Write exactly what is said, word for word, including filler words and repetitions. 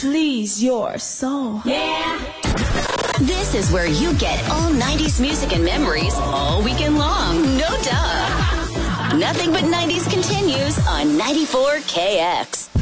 please your soul. Yeah. This is where you get all nineties music and memories all weekend long. No duh. Nothing but nineties continues on ninety-four K X.